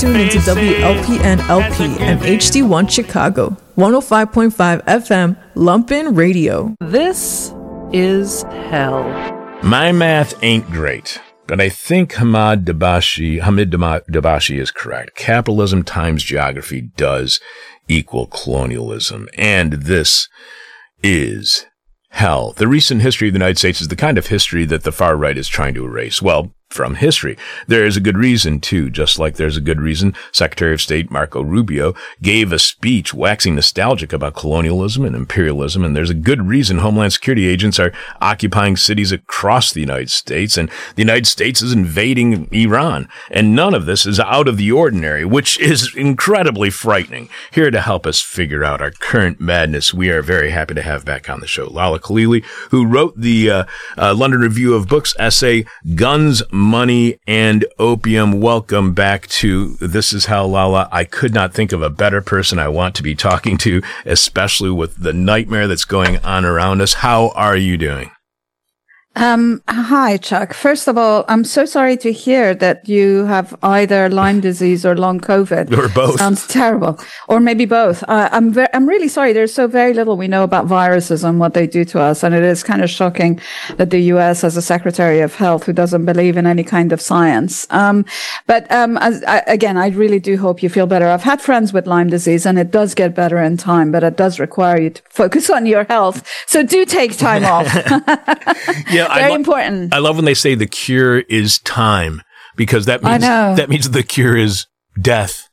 Tune into WLPN LP and HD1 Chicago, 105.5 FM, Lumpin Radio. This is hell. My math ain't great, but I think Hamid Dabashi is correct. Capitalism times geography does equal colonialism, and this is hell. The recent history of the United States is the kind of history that the far right is trying to erase. Well, from history. There is a good reason, too, just like there's a good reason Secretary of State Marco Rubio gave a speech waxing nostalgic about colonialism and imperialism, and there's a good reason Homeland Security agents are occupying cities across the United States, and the United States is invading Iran. And none of this is out of the ordinary, which is incredibly frightening. Here to help us figure out our current madness, we are very happy to have back on the show Lala Khalili, who wrote the London Review of Books essay, Guns, Money, and Opium. Welcome back to This Is Hell, Lala. I could not think of a better person I want to be talking to, especially with the nightmare that's going on around us. How are you doing? Hi, Chuck. First of all, I'm so sorry to hear that you have either Lyme disease or long COVID. Or both. Sounds terrible. Or maybe both. I'm really sorry. There's so very little we know about viruses and what they do to us. And it is kind of shocking that the U.S. has a Secretary of Health who doesn't believe in any kind of science. Again, I really do hope you feel better. I've had friends with Lyme disease and it does get better in time, but it does require you to focus on your health. So do take time off. Yeah, very important. I love when they say the cure is time, because that means the cure is death.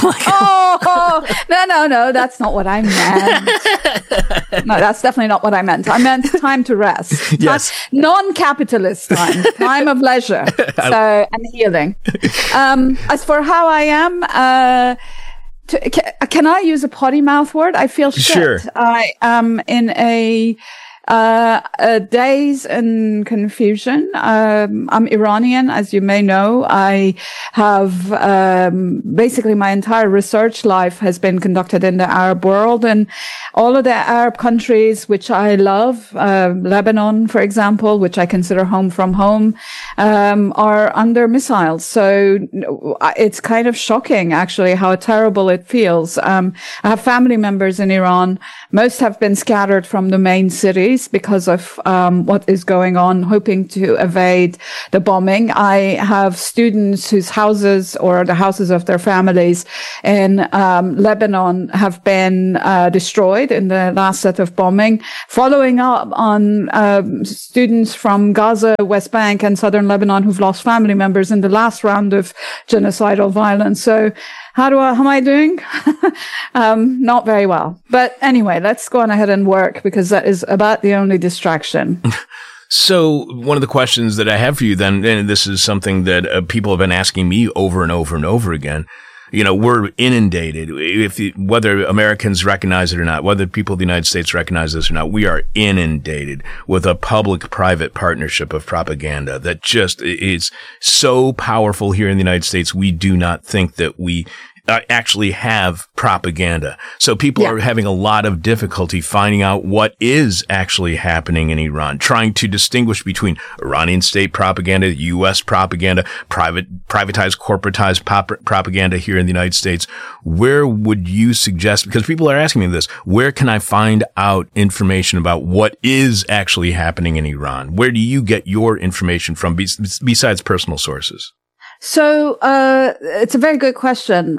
No, that's not what I meant. No, that's definitely not what I meant. I meant time to rest. Yes. Non-capitalist time of leisure. And healing. As for how I am, can I use a potty mouth word? I feel shit. Sure. I am in a daze and confusion. I'm Iranian, as you may know. I have basically my entire research life has been conducted in the Arab world, and all of the Arab countries which I love, Lebanon, for example, which I consider home from home, are under missiles. So it's kind of shocking, actually, how terrible it feels. I have family members in Iran. Most have been scattered from the main cities because of what is going on, hoping to evade the bombing. I have students whose houses or the houses of their families in Lebanon have been destroyed in the last set of bombing, following up on students from Gaza, West Bank, and southern Lebanon who've lost family members in the last round of genocidal violence. So how am I doing? Not very well. But anyway, let's go on ahead and work, because that is about the only distraction. So one of the questions that I have for you then, and this is something that people have been asking me over and over and over again, you know, we're inundated. Whether Americans recognize it or not, whether people of the United States recognize this or not, we are inundated with a public-private partnership of propaganda that just is so powerful here in the United States. We do not think that we actually have propaganda. So people are having a lot of difficulty finding out what is actually happening in Iran, trying to distinguish between Iranian state propaganda, U.S. propaganda, privatized, corporatized propaganda here in the United States. Where would you suggest, because people are asking me this, where can I find out information about what is actually happening in Iran? Where do you get your information from besides personal sources? So, it's a very good question.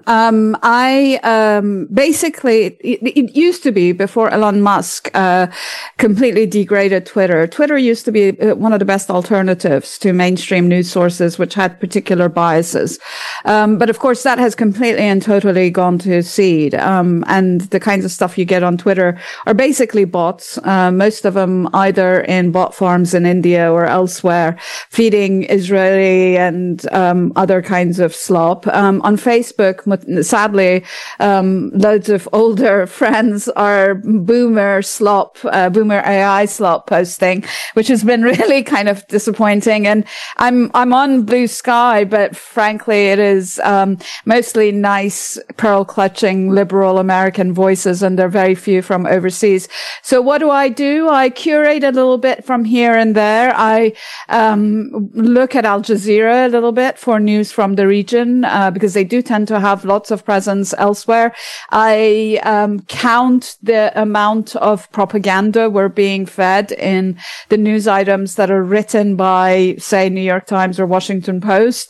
Basically, it used to be before Elon Musk, completely degraded Twitter. Twitter used to be one of the best alternatives to mainstream news sources, which had particular biases. But of course, that has completely and totally gone to seed. And the kinds of stuff you get on Twitter are basically bots, most of them either in bot farms in India or elsewhere, feeding Israeli and, other kinds of slop. On Facebook, sadly, loads of older friends are boomer AI slop posting, which has been really kind of disappointing. And I'm on Blue Sky, but frankly, it is, mostly nice, pearl clutching liberal American voices, and there are very few from overseas. So what do? I curate a little bit from here and there. I, look at Al Jazeera a little bit for news from the region, because they do tend to have lots of presence elsewhere. I count the amount of propaganda we're being fed in the news items that are written by, say, New York Times or Washington Post.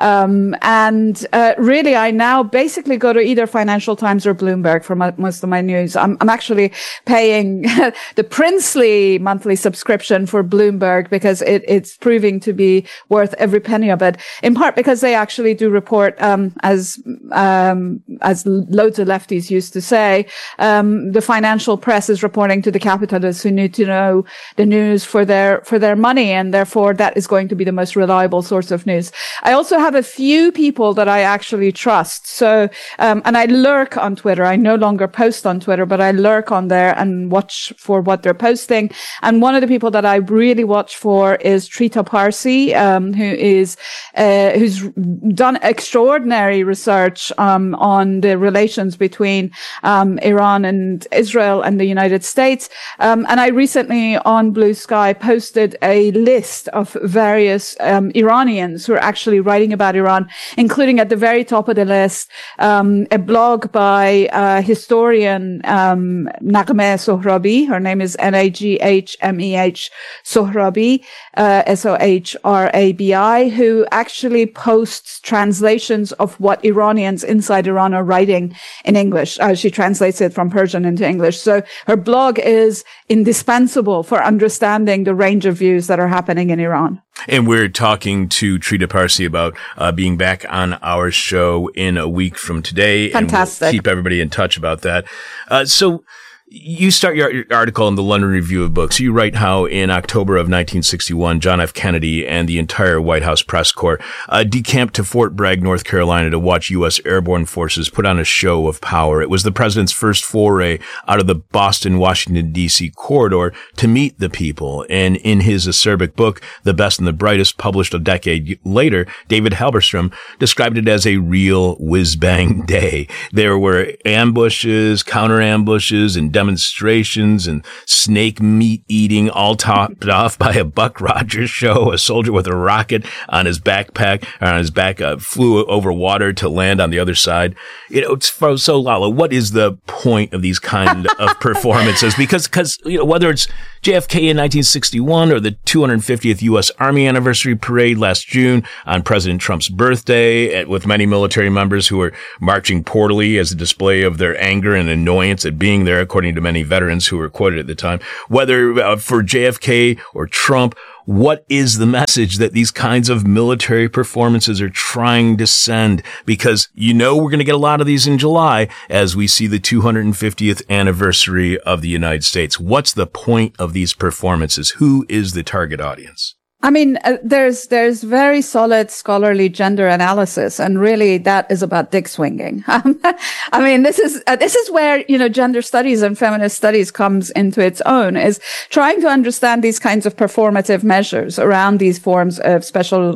Really, I now basically go to either Financial Times or Bloomberg for most of my news. I'm actually paying the princely monthly subscription for Bloomberg because it's proving to be worth every penny of it, in part because they actually do report, as loads of lefties used to say, the financial press is reporting to the capitalists who need to know the news for their money, and therefore that is going to be the most reliable source of news. I also have a few people that I actually trust. So, and I lurk on Twitter. I no longer post on Twitter, but I lurk on there and watch for what they're posting. And one of the people that I really watch for is Trita Parsi, who's done extraordinary research on the relations between Iran and Israel and the United States. And I recently on Blue Sky posted a list of various Iranians who are actually writing about Iran, including at the very top of the list a blog by historian Naghmeh Sohrabi. Her name is Naghmeh Sohrabi, Sohrabi, who actually posts translations of what Iranians inside Iran are writing in English. She translates it from Persian into English. So her blog is indispensable for understanding the range of views that are happening in Iran. And we're talking to Trita Parsi about being back on our show in a week from today. Fantastic. And we'll keep everybody in touch about that. So you start your article in the London Review of Books. You write how in October of 1961, John F. Kennedy and the entire White House press corps decamped to Fort Bragg, North Carolina to watch U.S. airborne forces put on a show of power. It was the president's first foray out of the Boston-Washington, D.C. corridor to meet the people. And in his acerbic book, The Best and the Brightest, published a decade later, David Halberstam described it as a real whiz-bang day. There were ambushes, counter-ambushes, and demonstrations and snake meat eating, all topped off by a Buck Rogers show. A soldier with a rocket on his backpack, or on his back, flew over water to land on the other side. It's so, Lala, what is the point of these kind of performances? Because whether it's JFK in 1961 or the 250th U.S. Army anniversary parade last June on President Trump's birthday, with many military members who were marching portally as a display of their anger and annoyance at being there, according to many veterans who were quoted at the time, whether for JFK or Trump, what is the message that these kinds of military performances are trying to send? Because we're going to get a lot of these in July as we see the 250th anniversary of the United States. What's the point of these performances? Who is the target audience? I mean, there's very solid scholarly gender analysis, and really that is about dick swinging. I mean, this is where, gender studies and feminist studies comes into its own, is trying to understand these kinds of performative measures around these forms of special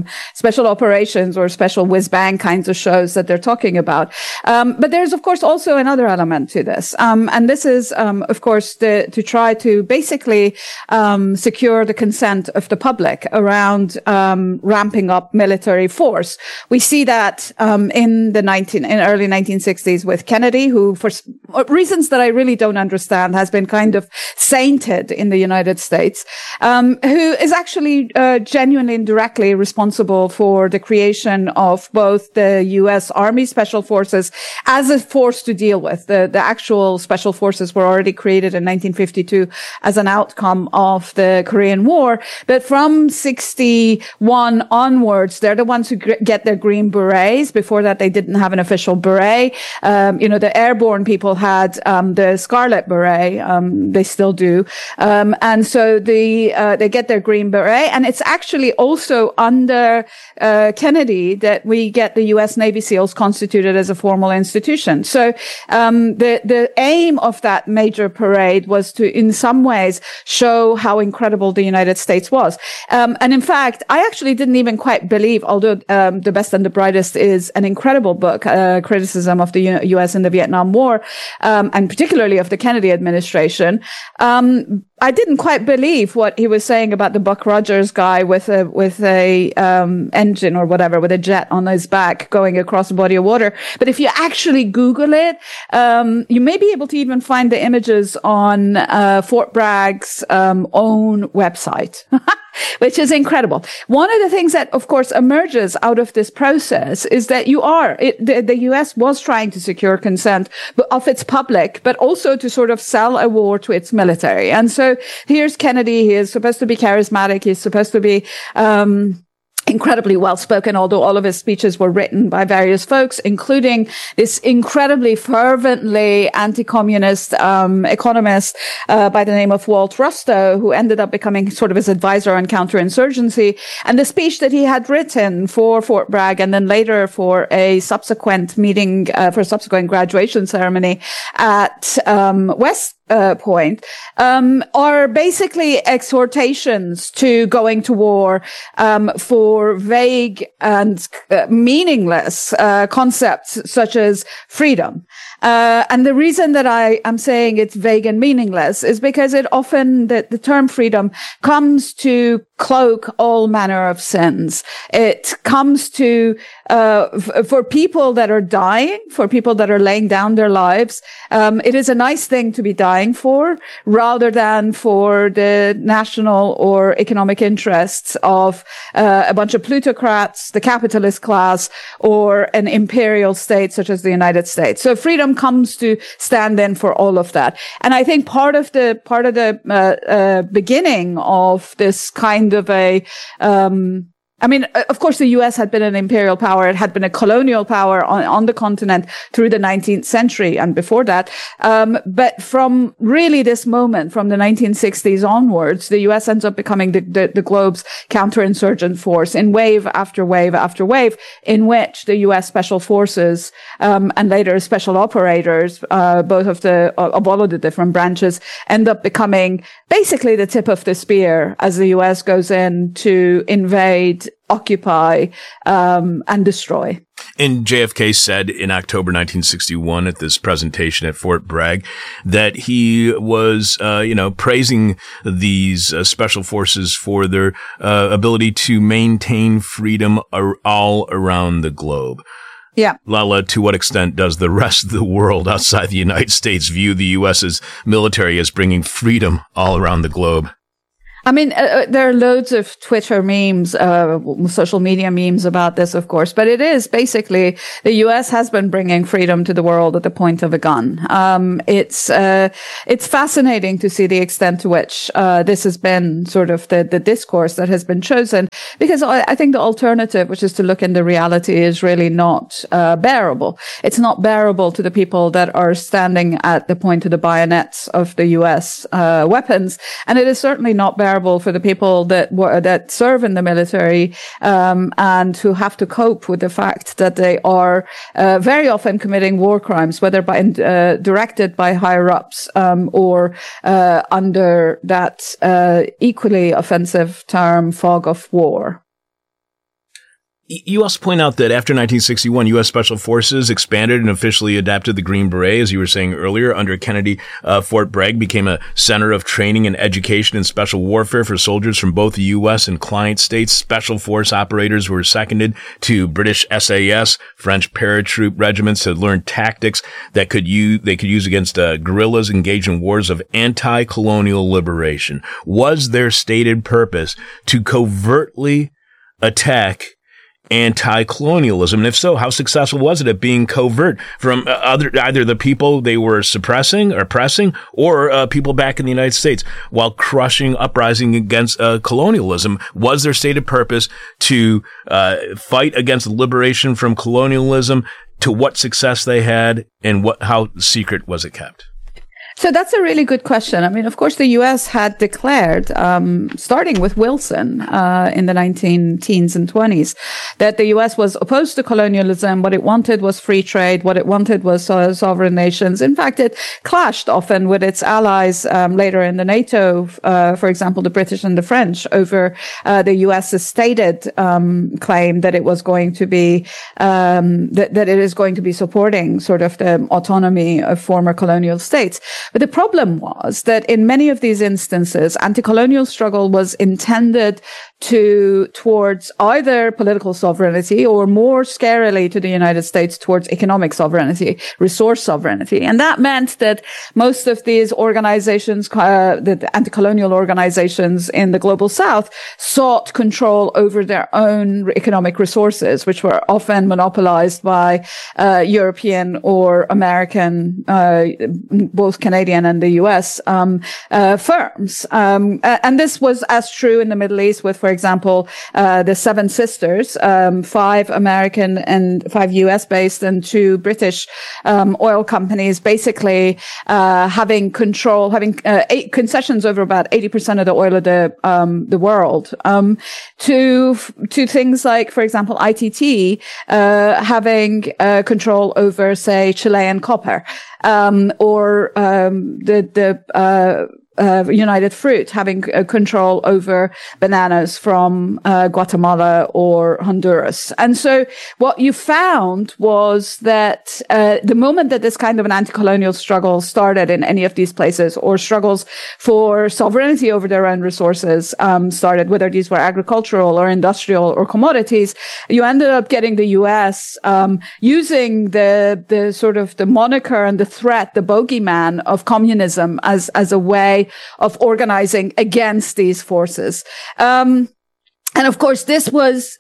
operations or special whiz-bang kinds of shows that they're talking about. But there's, of course, also another element to this. And this is, of course, to try to basically, secure the consent of the public around ramping up military force. We see that in early 1960s with Kennedy, who for reasons that I really don't understand has been kind of sainted in the United States, who is actually genuinely and directly responsible for the creation of both the U.S. Army Special Forces as a force to deal with. The actual Special Forces were already created in 1952 as an outcome of the Korean War, but from 61 onwards, they're the ones who get their green berets. Before that, they didn't have an official beret. The airborne people had the scarlet beret. They still do. And so they get their green beret. And it's actually also under Kennedy that we get the U.S. Navy SEALs constituted as a formal institution. So the aim of that major parade was to, in some ways, show how incredible the United States was. And in fact, I actually didn't even quite believe, although The Best and the Brightest is an incredible book, criticism of the U.S. in the Vietnam War, and particularly of the Kennedy administration. I didn't quite believe what he was saying about the Buck Rogers guy with a engine or whatever, with a jet on his back going across a body of water. But if you actually Google it, you may be able to even find the images on Fort Bragg's own website. Which is incredible. One of the things that, of course, emerges out of this process is that the U.S. was trying to secure consent of its public, but also to sort of sell a war to its military. And so here's Kennedy. He is supposed to be charismatic. He's supposed to be, incredibly well-spoken, although all of his speeches were written by various folks, including this incredibly fervently anti-communist economist by the name of Walt Rostow, who ended up becoming sort of his advisor on counterinsurgency. And the speech that he had written for Fort Bragg and then later for a subsequent meeting, for a subsequent graduation ceremony at West Point, are basically exhortations to going to war, for vague and meaningless concepts such as freedom. And the reason that I am saying it's vague and meaningless is because it often, the term freedom comes to cloak all manner of sins. It comes to, for people that are dying, for people that are laying down their lives, it is a nice thing to be dying for, rather than for the national or economic interests of a bunch of plutocrats, the capitalist class, or an imperial state such as the United States. So freedom comes to stand in for all of that. And I think part of the beginning of this kind of a, of course, the U.S. had been an imperial power. It had been a colonial power on the continent through the 19th century and before that. But from really this moment, from the 1960s onwards, the U.S. ends up becoming the globe's counterinsurgent force in wave after wave after wave, in which the U.S. special forces, and later special operators, both of all of the different branches, end up becoming basically the tip of the spear as the U.S. goes in to invade, occupy, and destroy. And JFK said in October 1961 at this presentation at Fort Bragg that he was, praising these special forces for their ability to maintain freedom all around the globe. Yeah. Lala, to what extent does the rest of the world outside the United States view the U.S.'s military as bringing freedom all around the globe? I mean, there are loads of Twitter memes, social media memes about this, of course, but it is basically the U.S. has been bringing freedom to the world at the point of a gun. It's fascinating to see the extent to which, this has been sort of the discourse that has been chosen, because I think the alternative, which is to look into reality, is really not, bearable. It's not bearable to the people that are standing at the point of the bayonets of the U.S., weapons. And it is certainly not bearable for the people that serve in the military, and who have to cope with the fact that they are very often committing war crimes, whether directed by higher ups, or under that equally offensive term, fog of war. You also point out that after 1961, U.S. Special Forces expanded and officially adapted the Green Beret, as you were saying earlier. Under Kennedy, Fort Bragg became a center of training and education in special warfare for soldiers from both the U.S. and client states. Special force operators were seconded to British SAS, French paratroop regiments to learn tactics that they could use against guerrillas engaged in wars of anti-colonial liberation. Was their stated purpose to covertly attack anti-colonialism? And if so, how successful was it at being covert from either the people they were suppressing or oppressing, or people back in the United States, while crushing uprising against colonialism? Was their stated purpose to fight against liberation from colonialism? To what success they had, and how secret was it kept? So that's a really good question. I mean, of course, the U.S. had declared, starting with Wilson in the 19-teens and 20s, that the U.S. was opposed to colonialism. What it wanted was free trade. What it wanted was sovereign nations. In fact, it clashed often with its allies later in the NATO, for example, the British and the French, over the U.S.'s stated claim that it was going to be that it is going to be supporting sort of the autonomy of former colonial states. But the problem was that in many of these instances, anti-colonial struggle was intended towards either political sovereignty or more scarily to the United States towards economic sovereignty, resource sovereignty. And that meant that most of these organizations, the anti-colonial organizations in the global South, sought control over their own economic resources, which were often monopolized by European or American, both Canadian and the US firms. And this was as true in the Middle East with, for example, the Seven Sisters, 5 American and 5 US based and 2 British oil companies, basically having control, having 8 concessions over about 80% of the oil of the world, to things like, for example, ITT having control over, say, Chilean copper, or United Fruit having control over bananas from Guatemala or Honduras. And so what you found was that the moment that this kind of an anti-colonial struggle started in any of these places, or struggles for sovereignty over their own resources started, whether these were agricultural or industrial or commodities, you ended up getting the U.S. Using the sort of the moniker and the threat, the bogeyman of communism as a way of organizing against these forces. And of course, this was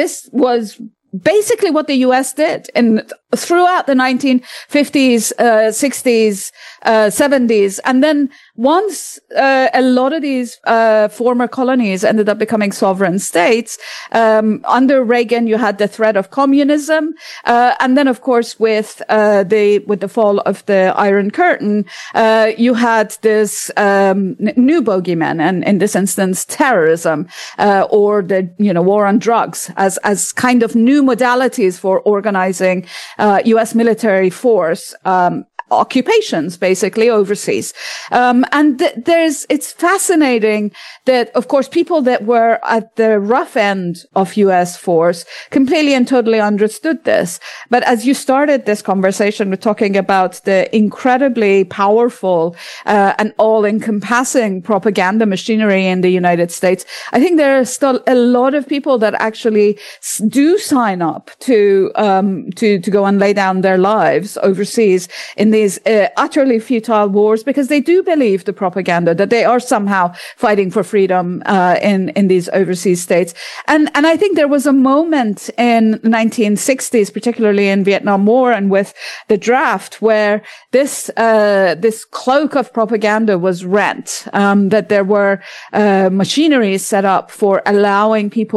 basically what the U.S. did throughout the 1950s, 60s, 70s. And then once a lot of these former colonies ended up becoming sovereign states, under Reagan, you had the threat of communism. And then, of course, with the fall of the Iron Curtain, you had this new bogeyman, and in this instance, terrorism, or the war on drugs as kind of new modalities for organizing U.S. military force, occupations basically overseas. And it's fascinating that, of course, people that were at the rough end of U.S. force completely and totally understood this. But as you started this conversation with talking about the incredibly powerful, and all-encompassing propaganda machinery in the United States, I think there are still a lot of people that actually do sign up to go and lay down their lives overseas in these utterly futile wars, because they do believe the propaganda that they are somehow fighting for freedom in these overseas states. And I think there was a moment in the 1960s, particularly in Vietnam War and with the draft, where this cloak of propaganda was rent, that there were machineries set up for allowing people